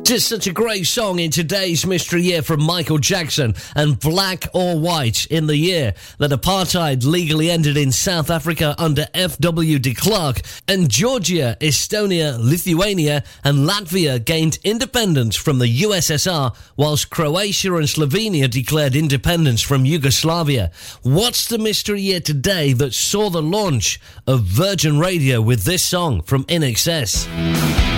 Just such a great song in today's Mystery Year from Michael Jackson and Black or White in the year that apartheid legally ended in South Africa under F.W. de Klerk and Georgia, Estonia, Lithuania and Latvia gained independence from the USSR whilst Croatia and Slovenia declared independence from Yugoslavia. What's the Mystery Year today that saw the launch of Virgin Radio with this song from INXS?